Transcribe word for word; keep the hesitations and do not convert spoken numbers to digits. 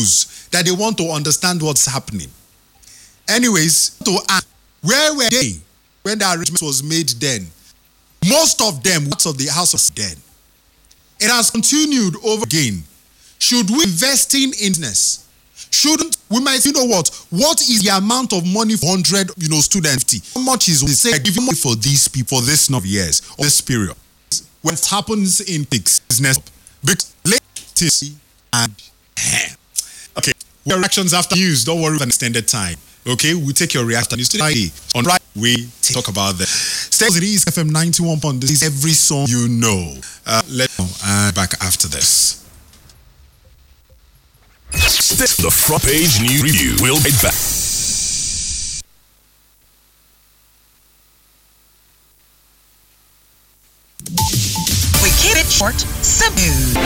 shows that they want to understand what's happening. Anyways, to ask, where were they when the arrangement was made then? Most of them, parts of the house was dead. It has continued over again. Should we invest in business? Shouldn't we might you know what? What is the amount of money for one hundred you know students? How much is they say giving money for these people for this number of years or this period? What happens in business? Because latest and okay, your reactions after news. Don't worry, an extended time. Okay, we take your reaction news today on right. We talk about that. Stay with East F M ninety-one point this is every song you know. Uh, let's know uh, back after this. The front page news review will be back. We keep it short, simple.